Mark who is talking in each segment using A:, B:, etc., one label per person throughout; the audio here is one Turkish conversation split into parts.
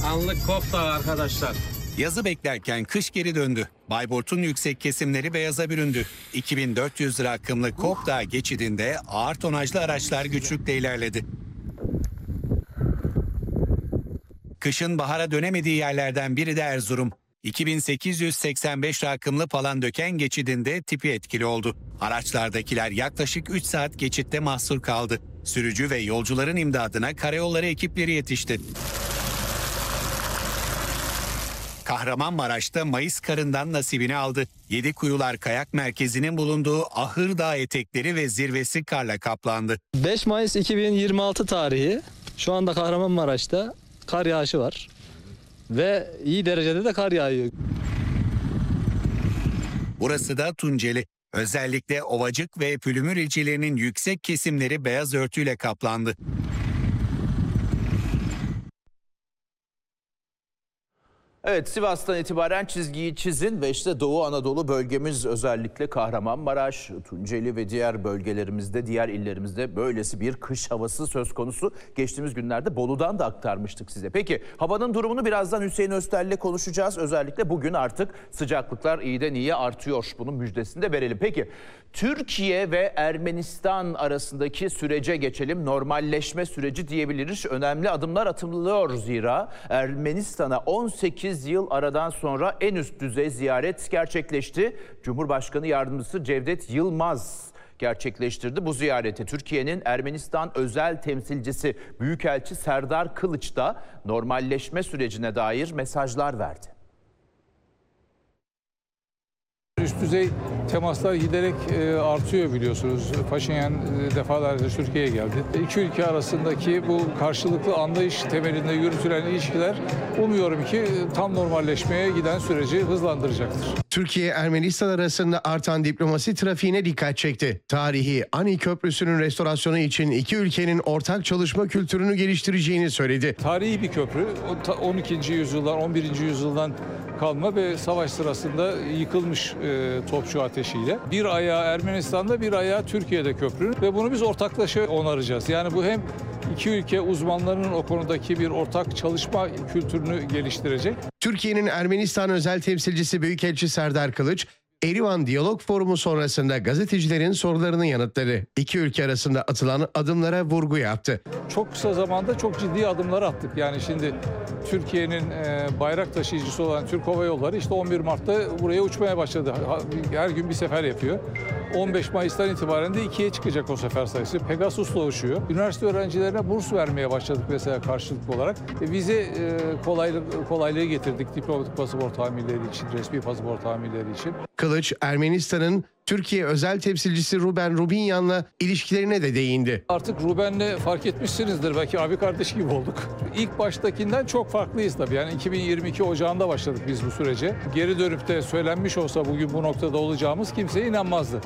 A: Anlık Kopdağ arkadaşlar.
B: Yazı beklerken kış geri döndü. Bayburt'un yüksek kesimleri beyaza büründü. 2400 lira akımlı Kopdağ geçidinde ağır tonajlı araçlar güçlükle ilerledi. Kışın bahara dönemediği yerlerden biri de Erzurum. 2885 rakımlı Palandöken geçidinde tipi etkili oldu. Araçlardakiler yaklaşık 3 saat geçitte mahsur kaldı. Sürücü ve yolcuların imdadına karayolları ekipleri yetişti. Kahramanmaraş'ta Mayıs karından nasibini aldı. Yedikuyular Kayak Merkezi'nin bulunduğu Ahır Dağı etekleri ve zirvesi karla kaplandı.
C: 5 Mayıs 2026 tarihi şu anda Kahramanmaraş'ta kar yağışı var. Ve iyi derecede de kar yağıyor.
B: Burası da Tunceli. Özellikle Ovacık ve Pülümür ilçelerinin yüksek kesimleri beyaz örtüyle kaplandı.
D: Evet, Sivas'tan itibaren çizgiyi çizin ve işte Doğu Anadolu bölgemiz, özellikle Kahramanmaraş, Tunceli ve diğer bölgelerimizde, diğer illerimizde böylesi bir kış havası söz konusu. Geçtiğimiz günlerde Bolu'dan da aktarmıştık size. Peki havanın durumunu birazdan Hüseyin Öztel'le konuşacağız. Özellikle bugün artık sıcaklıklar iyiden iyiye artıyor. Bunun müjdesini de verelim. Peki Türkiye ve Ermenistan arasındaki sürece geçelim. Normalleşme süreci diyebiliriz. Önemli adımlar atılıyor zira Ermenistan'a 18 yıl aradan sonra en üst düzey ziyaret gerçekleşti. Cumhurbaşkanı Yardımcısı Cevdet Yılmaz gerçekleştirdi bu ziyareti. Türkiye'nin Ermenistan özel temsilcisi Büyükelçi Serdar Kılıç da normalleşme sürecine dair mesajlar verdi.
E: Üst düzey temaslar giderek artıyor biliyorsunuz. Paşinyan defalarca Türkiye'ye geldi. İki ülke arasındaki bu karşılıklı anlayış temelinde yürütülen ilişkiler umuyorum ki tam normalleşmeye giden süreci hızlandıracaktır.
F: Türkiye-Ermenistan arasında artan diplomasi trafiğine dikkat çekti. Tarihi Ani Köprüsü'nün restorasyonu için iki ülkenin ortak çalışma kültürünü geliştireceğini söyledi.
E: Tarihi bir köprü. 12. yüzyıldan, 11. yüzyıldan kalma ve savaş sırasında yıkılmış topçu ateşiyle. Bir ayağı Ermenistan'da, bir ayağı Türkiye'de köprünün ve bunu biz ortaklaşa onaracağız. Yani bu hem iki ülke uzmanlarının o konudaki bir ortak çalışma kültürünü geliştirecek.
F: Türkiye'nin Ermenistan özel temsilcisi Büyükelçi Serdar Kılıç, Erivan Diyalog Forumu sonrasında gazetecilerin sorularını yanıtladı. İki ülke arasında atılan adımlara vurgu yaptı.
E: Çok kısa zamanda çok ciddi adımlar attık. Yani şimdi Türkiye'nin bayrak taşıyıcısı olan Türk Hava Yolları işte 11 Mart'ta buraya uçmaya başladı. Her gün bir sefer yapıyor. 15 Mayıs'tan itibaren de 2'ye çıkacak o sefer sayısı. Pegasus'la uçuyor. Üniversite öğrencilerine burs vermeye başladık mesela karşılıklı olarak. Vize kolaylığı getirdik diplomatik pasaport tamirleri için, resmi pasaport tamirleri için.
F: Kılıç, Ermenistan'ın Türkiye özel temsilcisi Ruben Rubinyan'la ilişkilerine de değindi.
E: Artık Ruben'le fark etmişsinizdir, belki abi kardeş gibi olduk. İlk baştakinden çok farklıyız tabii. Yani 2022 Ocağı'nda başladık biz bu sürece. Geri dönüp de söylenmiş olsa bugün bu noktada olacağımız kimseye inanmazdı.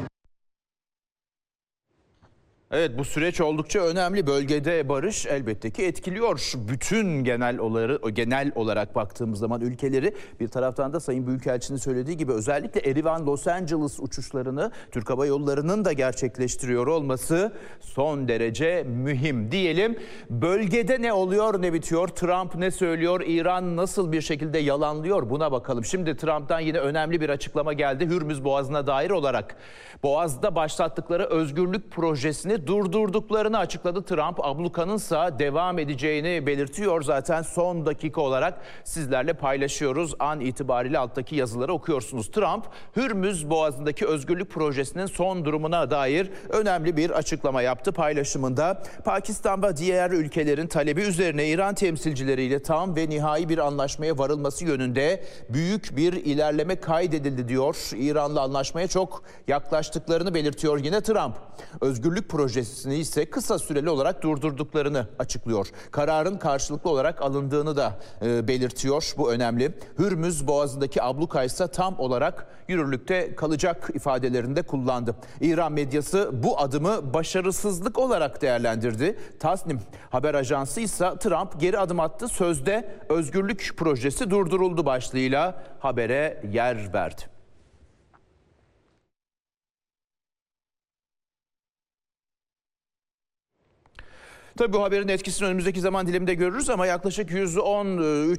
D: Evet, bu süreç oldukça önemli. Bölgede barış elbette ki etkiliyor bütün genel olarak baktığımız zaman ülkeleri. Bir taraftan da Sayın Büyükelçinin söylediği gibi özellikle Erivan Los Angeles uçuşlarını Türk Hava Yolları'nın da gerçekleştiriyor olması son derece mühim diyelim. Bölgede ne oluyor ne bitiyor? Trump ne söylüyor? İran nasıl bir şekilde yalanlıyor? Buna bakalım. Şimdi Trump'tan yine önemli bir açıklama geldi. Hürmüz Boğazı'na dair olarak Boğaz'da başlattıkları özgürlük projesini durdurduklarını açıkladı Trump. Ablukanınsa devam edeceğini belirtiyor. Zaten son dakika olarak sizlerle paylaşıyoruz. An itibariyle alttaki yazıları okuyorsunuz. Trump, Hürmüz Boğazı'ndaki özgürlük projesinin son durumuna dair önemli bir açıklama yaptı paylaşımında. Pakistan ve diğer ülkelerin talebi üzerine İran temsilcileriyle tam ve nihai bir anlaşmaya varılması yönünde büyük bir ilerleme kaydedildi diyor. İran'la anlaşmaya çok yaklaştıklarını belirtiyor yine Trump. Özgürlük projesini ise kısa süreli olarak durdurduklarını açıklıyor. Kararın karşılıklı olarak alındığını da belirtiyor. Bu önemli. Hürmüz Boğazı'ndaki abluka ise tam olarak yürürlükte kalacak ifadelerinde kullandı. İran medyası bu adımı başarısızlık olarak değerlendirdi. Tasnim haber ajansı ise Trump geri adım attı. Sözde özgürlük projesi durduruldu başlığıyla habere yer verdi. Tabii bu haberin etkisini önümüzdeki zaman diliminde görürüz ama yaklaşık 113